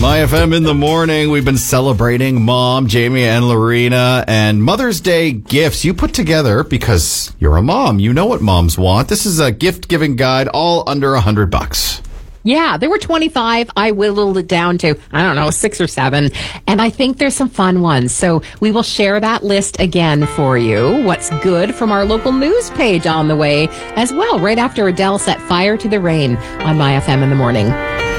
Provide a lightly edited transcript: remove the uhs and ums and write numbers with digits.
My FM in the morning. We've been celebrating Mom, Jamie and Lorena, and Mother's Day gifts you put together because you're a mom. You know what moms want. This is a gift-giving guide, all under $100. Yeah, there were 25. I whittled it down to, 6 or 7. And I think there's some fun ones. So we will share that list again for you. What's good from our local news page on the way as well, right after Adele set fire to the rain on My FM in the morning.